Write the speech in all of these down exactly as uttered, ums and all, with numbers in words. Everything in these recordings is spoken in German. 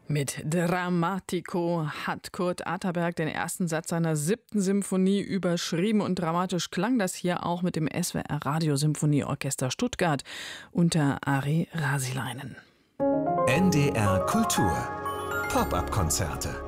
Mit Dramatico hat Kurt Atterberg den ersten Satz seiner siebten Symphonie überschrieben und dramatisch klang das hier auch mit dem S W R Radiosymphonieorchester Stuttgart unter Ari Rasilainen. N D R Kultur Pop-up-Konzerte.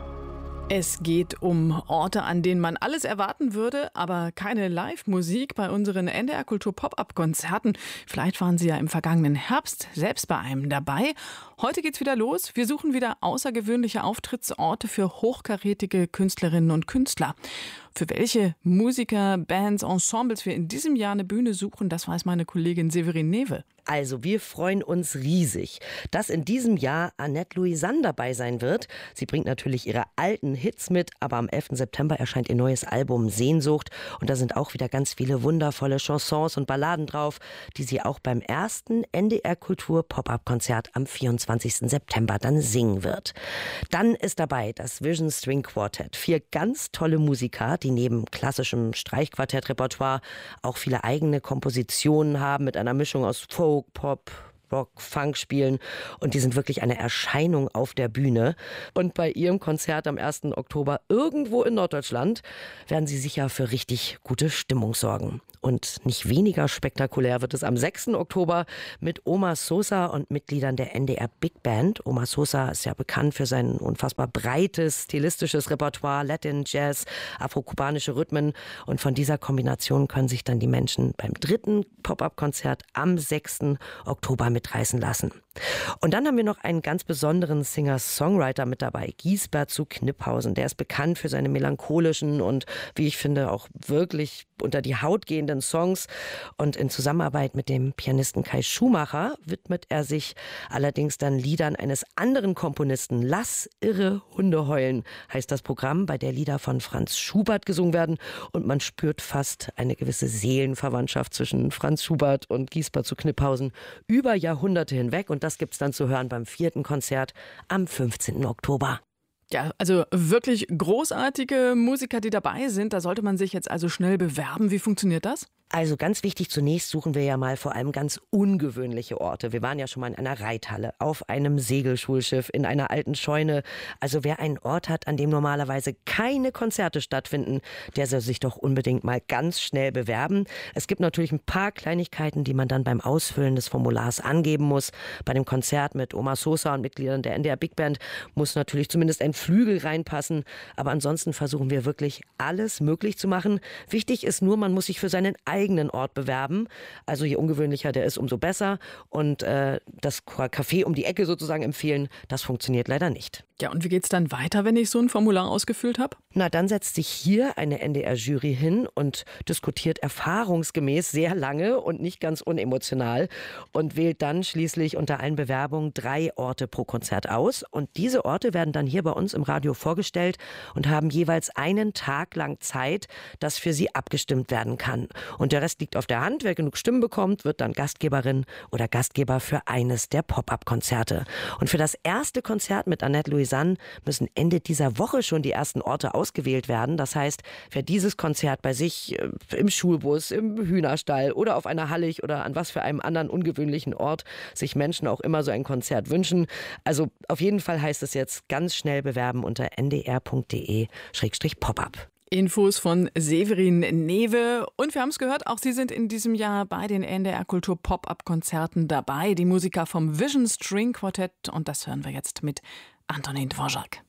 Es geht um Orte, an denen man alles erwarten würde, aber keine Live-Musik bei unseren N D R Kultur Pop-up-Konzerten. Vielleicht waren Sie ja im vergangenen Herbst selbst bei einem dabei. Heute geht's wieder los. Wir suchen wieder außergewöhnliche Auftrittsorte für hochkarätige Künstlerinnen und Künstler. Für welche Musiker, Bands, Ensembles wir in diesem Jahr eine Bühne suchen, das weiß meine Kollegin Severin Newe. Also, wir freuen uns riesig, dass in diesem Jahr Annette Louisanne dabei sein wird. Sie bringt natürlich ihre alten Hits mit, aber am elften September erscheint ihr neues Album Sehnsucht. Und da sind auch wieder ganz viele wundervolle Chansons und Balladen drauf, die sie auch beim ersten N D R Kultur Pop-up-Konzert am vierundzwanzigsten September dann singen wird. Dann ist dabei das Vision String Quartet. Vier ganz tolle Musiker, die neben klassischem Streichquartett-Repertoire auch viele eigene Kompositionen haben mit einer Mischung aus Folk, Pop, Rock, Funk spielen und die sind wirklich eine Erscheinung auf der Bühne. Und bei ihrem Konzert am ersten Oktober irgendwo in Norddeutschland werden sie sicher für richtig gute Stimmung sorgen. Und nicht weniger spektakulär wird es am sechsten Oktober mit Omar Sosa und Mitgliedern der N D R Big Band. Omar Sosa ist ja bekannt für sein unfassbar breites stilistisches Repertoire, Latin, Jazz, afrokubanische Rhythmen. Und von dieser Kombination können sich dann die Menschen beim dritten Pop-up-Konzert am sechsten Oktober mitreißen lassen. Und dann haben wir noch einen ganz besonderen Singer-Songwriter mit dabei, Giesbert zu Kniphausen. Der ist bekannt für seine melancholischen und, wie ich finde, auch wirklich unter die Haut gehenden Songs. Und in Zusammenarbeit mit dem Pianisten Kai Schumacher widmet er sich allerdings dann Liedern eines anderen Komponisten. Lass irre Hunde heulen heißt das Programm, bei der Lieder von Franz Schubert gesungen werden. Und man spürt fast eine gewisse Seelenverwandtschaft zwischen Franz Schubert und Giesbert zu Kniphausen über Jahrhunderte hinweg. Und das gibt's dann zu hören beim vierten Konzert am fünfzehnten Oktober. Ja, also wirklich großartige Musiker, die dabei sind. Da sollte man sich jetzt also schnell bewerben. Wie funktioniert das? Also ganz wichtig, zunächst suchen wir ja mal vor allem ganz ungewöhnliche Orte. Wir waren ja schon mal in einer Reithalle, auf einem Segelschulschiff, in einer alten Scheune. Also wer einen Ort hat, an dem normalerweise keine Konzerte stattfinden, der soll sich doch unbedingt mal ganz schnell bewerben. Es gibt natürlich ein paar Kleinigkeiten, die man dann beim Ausfüllen des Formulars angeben muss. Bei dem Konzert mit Omar Sosa und Mitgliedern der N D R Big Band muss natürlich zumindest ein Flügel reinpassen. Aber ansonsten versuchen wir wirklich alles möglich zu machen. Wichtig ist nur, man muss sich für seinen eigenen Ort bewerben. Also je ungewöhnlicher der ist, umso besser. Und äh, das Café um die Ecke sozusagen empfehlen, das funktioniert leider nicht. Ja, und wie geht's dann weiter, wenn ich so ein Formular ausgefüllt habe? Na, dann setzt sich hier eine N D R-Jury hin und diskutiert erfahrungsgemäß sehr lange und nicht ganz unemotional und wählt dann schließlich unter allen Bewerbungen drei Orte pro Konzert aus. Und diese Orte werden dann hier bei uns im Radio vorgestellt und haben jeweils einen Tag lang Zeit, dass für sie abgestimmt werden kann. Und der Rest liegt auf der Hand. Wer genug Stimmen bekommt, wird dann Gastgeberin oder Gastgeber für eines der Pop-up-Konzerte. Und für das erste Konzert mit Annette Louisanne müssen Ende dieser Woche schon die ersten Orte ausgewählt werden. Das heißt, wer dieses Konzert bei sich äh, im Schulbus, im Hühnerstall oder auf einer Hallig oder an was für einem anderen ungewöhnlichen Ort sich Menschen auch immer so ein Konzert wünschen. Also auf jeden Fall heißt es jetzt ganz schnell bewerben unter n d r punkt d e Schrägstrich Pop-up. Infos von Severin Newe. Und wir haben es gehört, auch Sie sind in diesem Jahr bei den N D R Kultur Pop-up-Konzerten dabei. Die Musiker vom Vision String Quartet. Und das hören wir jetzt mit Antonin Dvorak.